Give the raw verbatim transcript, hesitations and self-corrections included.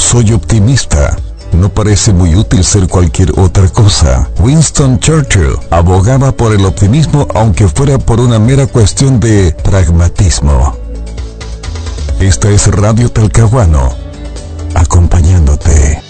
Soy optimista. No parece muy útil ser cualquier otra cosa. Winston Churchill abogaba por el optimismo aunque fuera por una mera cuestión de pragmatismo. Esta es Radio Talcahuano, acompañándote.